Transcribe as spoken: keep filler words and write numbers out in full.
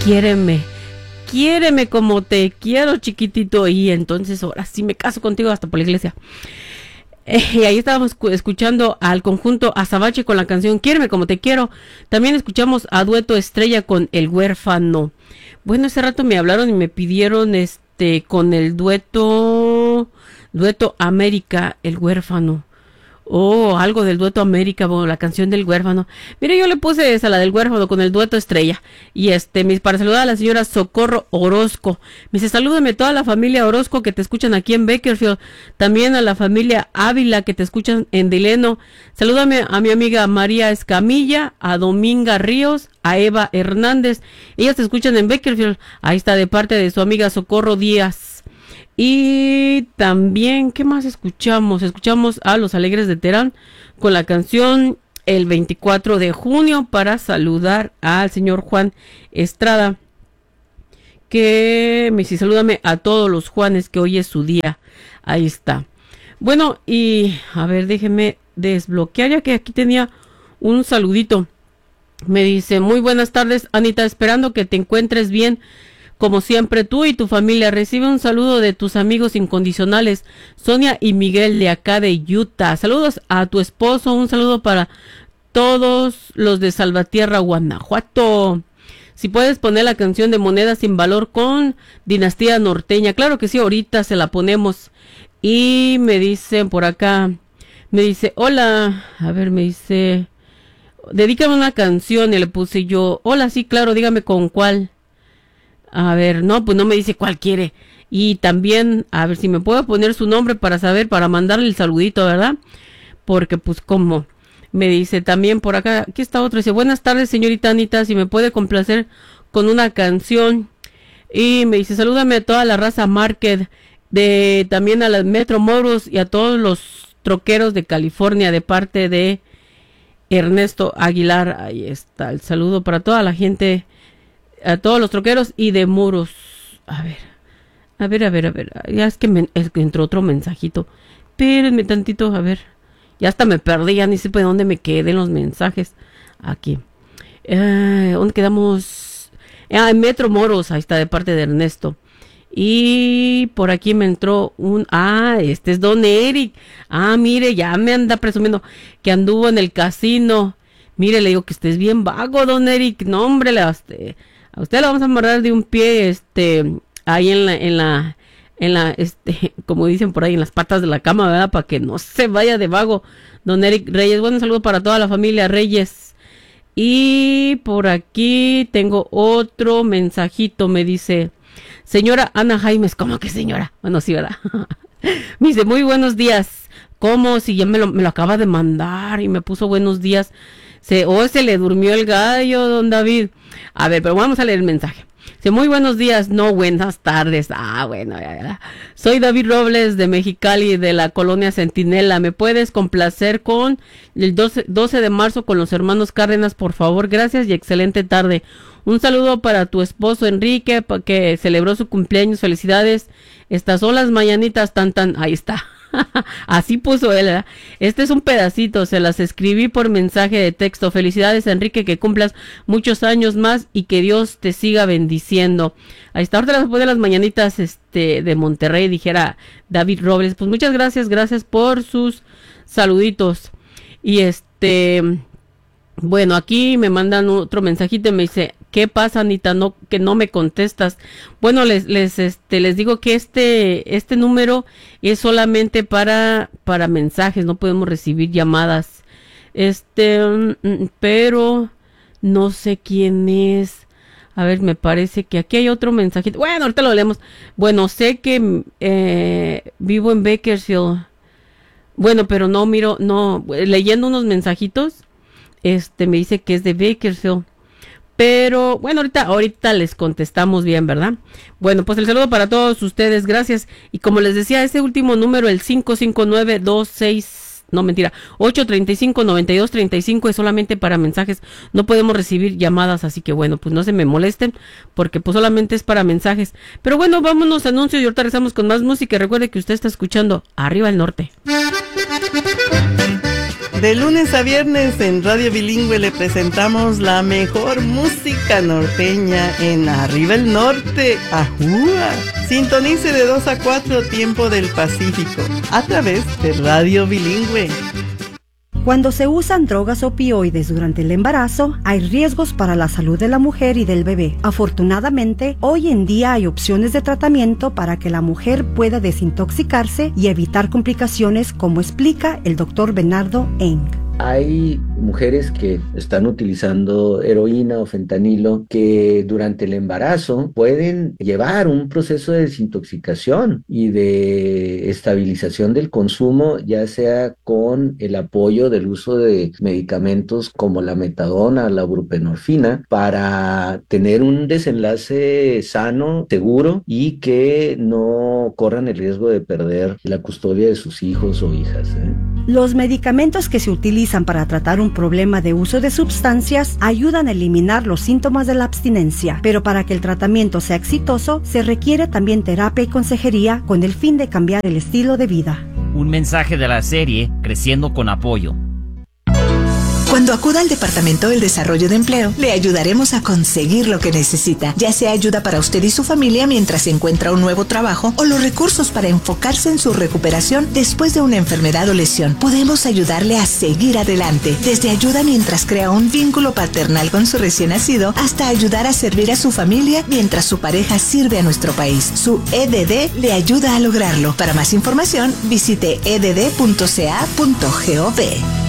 quiéreme, quiéreme como te quiero, chiquitito, y entonces ahora sí me caso contigo hasta por la iglesia. Eh, y ahí estábamos escuchando al conjunto Azabache con la canción Quiéreme como te quiero. También escuchamos a Dueto Estrella con El Huérfano. Bueno, ese rato me hablaron y me pidieron este con el dueto Dueto América, El Huérfano. Oh, algo del Dueto América, bueno, la canción del Huérfano. Mire, yo le puse esa, la del Huérfano, con el Dueto Estrella. Y este, mis, para saludar a la señora Socorro Orozco. Me dice, salúdame a toda la familia Orozco que te escuchan aquí en Bakersfield. También a la familia Ávila que te escuchan en Dileno. Salúdame a mi amiga María Escamilla, a Dominga Ríos, a Eva Hernández. Ellas te escuchan en Bakersfield. Ahí está, de parte de su amiga Socorro Díaz. Y también, ¿qué más escuchamos? Escuchamos a Los Alegres de Terán con la canción El veinticuatro de junio para saludar al señor Juan Estrada. Que me dice, salúdame a todos los Juanes que hoy es su día. Ahí está. Bueno, y a ver, déjeme desbloquear ya que aquí tenía un saludito. Me dice, muy buenas tardes, Anita, esperando que te encuentres bien. Como siempre, tú y tu familia. Recibe un saludo de tus amigos incondicionales, Sonia y Miguel de acá de Utah. Saludos a tu esposo, un saludo para todos los de Salvatierra, Guanajuato. Si puedes poner la canción de Moneda sin Valor con Dinastía Norteña. Claro que sí, ahorita se la ponemos. Y me dicen por acá, me dice, hola, a ver, me dice, dedícame una canción. Y le puse yo, hola, sí, claro, dígame con cuál. A ver, no, pues no me dice cuál quiere. Y también, a ver si me puedo poner su nombre para saber, para mandarle el saludito, ¿verdad? Porque pues como me dice también por acá, aquí está otro, dice, buenas tardes señorita Anita, si me puede complacer con una canción. Y me dice, salúdame a toda la raza Market, de también a las Metro Moros y a todos los troqueros de California, de parte de Ernesto Aguilar. Ahí está, el saludo para toda la gente, a todos los troqueros y de muros. A ver, a ver, a ver, a ver. Ya es que, me, es que entró otro mensajito. Espérenme tantito, a ver. Ya hasta me perdí, ya ni sé por dónde me queden los mensajes. Aquí. Eh, ¿Dónde quedamos? Ah, en Metro Moros, ahí está, de parte de Ernesto. Y por aquí me entró un... Ah, este es Don Eric. Ah, mire, ya me anda presumiendo que anduvo en el casino. Mire, le digo que estés bien vago, Don Eric. No, hombre, le... Este, a usted le vamos a amarrar de un pie, este, ahí en la, en la, en la, este, como dicen por ahí, en las patas de la cama, ¿verdad? Para que no se vaya de vago, Don Eric Reyes. Bueno, un saludo para toda la familia Reyes. Y por aquí tengo otro mensajito, me dice, señora Ana Jaimes, ¿cómo que señora? Bueno, sí, ¿verdad? Me dice, muy buenos días. ¿Cómo? Si ya me lo, me lo acaba de mandar y me puso buenos días. Se, oh, se le durmió el gallo, don David. A ver, pero vamos a leer el mensaje. Dice, muy buenos días, no, buenas tardes. Ah, bueno, ya, ya. Soy David Robles de Mexicali, de la colonia Centinela. ¿Me puedes complacer con el doce, doce de marzo con los hermanos Cárdenas, por favor? Gracias y excelente tarde. Un saludo para tu esposo Enrique, que celebró su cumpleaños. Felicidades. Estas son las mañanitas tan tan. Ahí está. Así puso él, ¿verdad? Este es un pedacito, se las escribí por mensaje de texto. Felicidades, Enrique, que cumplas muchos años más y que Dios te siga bendiciendo. Ahí está, ahorita las pone las mañanitas este, de Monterrey, dijera David Robles. Pues muchas gracias, gracias por sus saluditos. Y este, bueno, aquí me mandan otro mensajito y me dice, ¿qué pasa, Anita? No, que no me contestas. Bueno, les, les, este, les digo que este, este número es solamente para, para mensajes, no podemos recibir llamadas. Este, pero no sé quién es. A ver, me parece que aquí hay otro mensajito. Bueno, ahorita lo leemos. Bueno, sé que eh, vivo en Bakersfield. Bueno, pero no miro, no, leyendo unos mensajitos, este, me dice que es de Bakersfield. Pero, bueno, ahorita, ahorita les contestamos bien, ¿verdad? Bueno, pues el saludo para todos ustedes, gracias. Y como les decía, ese último número, el cinco cinco nueve dos seis, no mentira, ocho tres cinco nueve dos tres cinco es solamente para mensajes. No podemos recibir llamadas, así que bueno, pues no se me molesten, porque pues solamente es para mensajes. Pero bueno, vámonos a anuncios y ahorita regresamos con más música. Recuerde que usted está escuchando Arriba el Norte. De lunes a viernes en Radio Bilingüe le presentamos la mejor música norteña en Arriba el Norte, Ajúa. Sintonice de dos a cuatro tiempo del Pacífico a través de Radio Bilingüe. Cuando se usan drogas opioides durante el embarazo, hay riesgos para la salud de la mujer y del bebé. Afortunadamente, hoy en día hay opciones de tratamiento para que la mujer pueda desintoxicarse y evitar complicaciones, como explica el doctor Bernardo Eng. Hay mujeres que están utilizando heroína o fentanilo que durante el embarazo pueden llevar un proceso de desintoxicación y de estabilización del consumo, ya sea con el apoyo del uso de medicamentos como la metadona, la buprenorfina, para tener un desenlace sano, seguro y que no corran el riesgo de perder la custodia de sus hijos o hijas, ¿eh? Los medicamentos que se utilizan para tratar un problema de uso de sustancias ayudan a eliminar los síntomas de la abstinencia, pero para que el tratamiento sea exitoso, se requiere también terapia y consejería con el fin de cambiar el estilo de vida. Un mensaje de la serie Creciendo con Apoyo. Cuando acuda al Departamento del Desarrollo de Empleo, le ayudaremos a conseguir lo que necesita, ya sea ayuda para usted y su familia mientras encuentra un nuevo trabajo o los recursos para enfocarse en su recuperación después de una enfermedad o lesión. Podemos ayudarle a seguir adelante, desde ayuda mientras crea un vínculo paternal con su recién nacido hasta ayudar a servir a su familia mientras su pareja sirve a nuestro país. Su E D D le ayuda a lograrlo. Para más información, visite e d d punto c a punto gov.